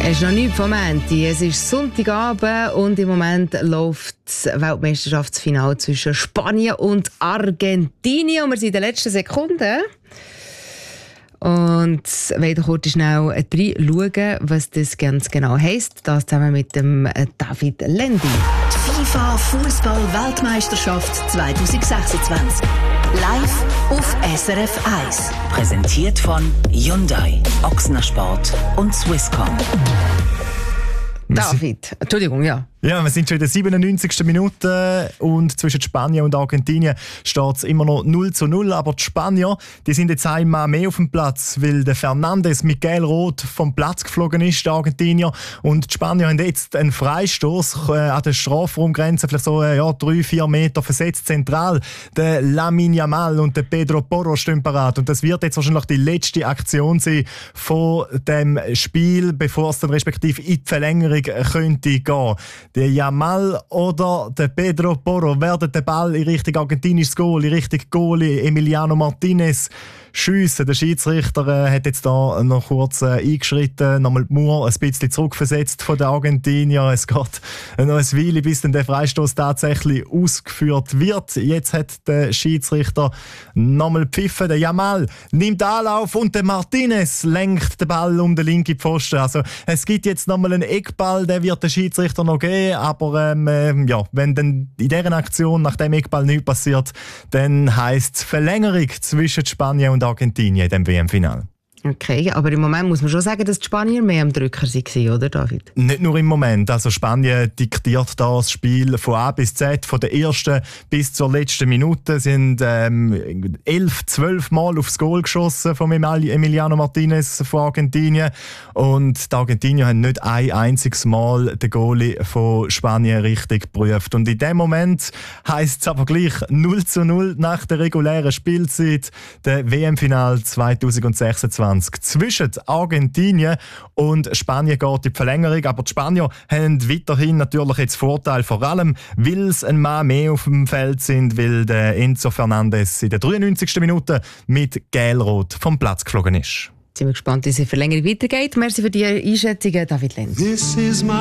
Es ist noch nichts vom Ende. Es ist Sonntagabend und im Moment läuft das Weltmeisterschaftsfinale zwischen Spanien und Argentinien. Und wir sind in den letzten Sekunden. Und wollen kurz schnell reinschauen, was das ganz genau heisst. Das zusammen mit dem David Lendi. Die FIFA Fußball-Weltmeisterschaft 2026. Live auf SRF 1. Präsentiert von Hyundai, Ochsner Sport und Swisscom. David, Entschuldigung, ja. Ja, wir sind schon in der 97. Minute und zwischen Spanien und Argentinien steht es immer noch 0:0. Aber die Spanier, die sind jetzt einmal mehr auf dem Platz, weil der Fernandes mit gelb-rot vom Platz geflogen ist, der Argentinier. Und die Spanier haben jetzt einen Freistoß an der Strafraumgrenze, vielleicht so 3-4 Meter versetzt zentral. Der Lamine Yamal und der Pedro Porro stehen parat. Und das wird jetzt wahrscheinlich die letzte Aktion sein von dem Spiel, bevor es dann respektive in die Verlängerung könnte gehen. Der Yamal oder der Pedro Porro werden den Ball in Richtung argentinisches Goal, in Richtung Goalie Emiliano Martinez schiessen. Der Schiedsrichter hat jetzt da noch kurz eingeschritten, nochmal die Mauer ein bisschen zurückversetzt von den Argentinier. Es geht noch ein Weile, bis dann der Freistoß tatsächlich ausgeführt wird. Jetzt hat der Schiedsrichter nochmal gepfiffen. Der Yamal nimmt Anlauf und der Martinez lenkt den Ball um den linken Pfosten. Also es gibt jetzt nochmal einen Eckball, den wird der Schiedsrichter noch geben, aber wenn dann in dieser Aktion nach dem Eckball nichts passiert, dann heisst es Verlängerung zwischen Spanien und Argentinien in diesem WM-Finale. Okay, aber im Moment muss man schon sagen, dass die Spanier mehr am Drücker waren, oder David? Nicht nur im Moment. Also Spanien diktiert das Spiel von A bis Z, von der ersten bis zur letzten Minute. Sie haben 11-12 Mal aufs Goal geschossen von Emiliano Martinez von Argentinien. Und die Argentinier haben nicht ein einziges Mal den Goalie von Spanien richtig geprüft. Und in dem Moment heisst es aber gleich 0:0 nach der regulären Spielzeit, der WM-Final 2026. Zwischen Argentinien und Spanien geht die Verlängerung, aber die Spanier haben weiterhin natürlich jetzt Vorteil, vor allem weil es ein Mann mehr auf dem Feld sind, weil der Enzo Fernandes in der 93. Minute mit gelb-rot vom Platz geflogen ist. Sind wir gespannt, wie es in der Verlängerung weitergeht. Merci für die Einschätzungen, David Lenz.